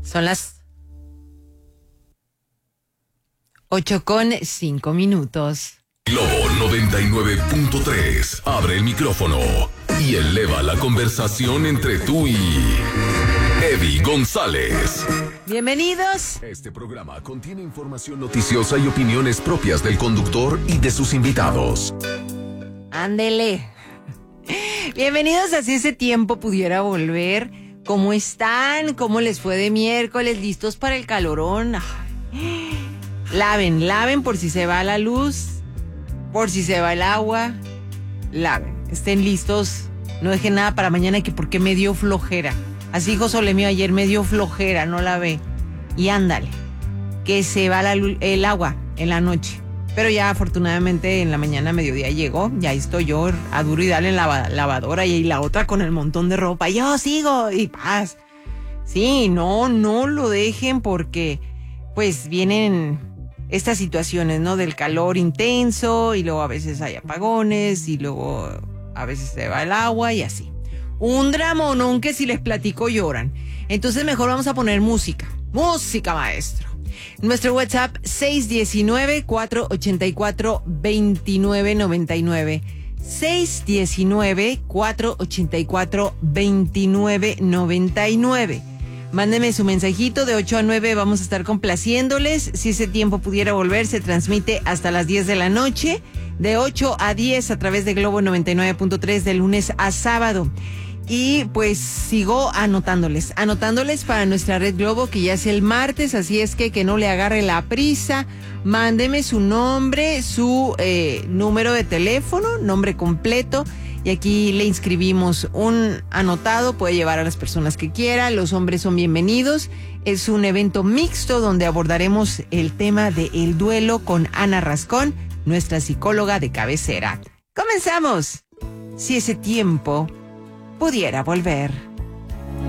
Son las 8:05. Globo 99.3 abre el micrófono y eleva la conversación entre tú y Eddie González. Bienvenidos. Este programa contiene información noticiosa y opiniones propias del conductor y de sus invitados. Ándele. Bienvenidos a Si ese tiempo pudiera volver. ¿Cómo están? ¿Cómo les fue de miércoles? ¿Listos para el calorón? Laven por si se va la luz, por si se va el agua. Laven. Estén listos. No dejen nada para mañana que porque me dio flojera. Así dijo Solemio ayer, me dio flojera, no lavé. Y ándale, que se va el agua en la noche. Pero ya afortunadamente en la mañana, mediodía llegó. Ya estoy yo a duro y dale en la lavadora y la otra con el montón de ropa. Yo sigo y paz. Sí, no lo dejen porque pues vienen estas situaciones, ¿no? Del calor intenso y luego a veces hay apagones y luego a veces se va el agua y así. Un dramonón que si les platico lloran. Entonces mejor vamos a poner música. Música, maestro. Nuestro WhatsApp 619-484-2999. 619-484-2999. Mándeme su mensajito de 8 a 9. Vamos a estar complaciéndoles. Si ese tiempo pudiera volver, se transmite hasta las 10 de la noche. De 8 a 10 a través de Globo 99.3 de lunes a sábado. Y pues sigo anotándoles para nuestra red Globo, que ya es el martes, así es que no le agarre la prisa. Mándeme su nombre, su número de teléfono, nombre completo, y aquí le inscribimos un anotado. Puede llevar a las personas que quiera, los hombres son bienvenidos. Es un evento mixto donde abordaremos el tema de el duelo con Ana Rascón, nuestra psicóloga de cabecera. ¡Comenzamos! Si ese tiempo pudiera volver.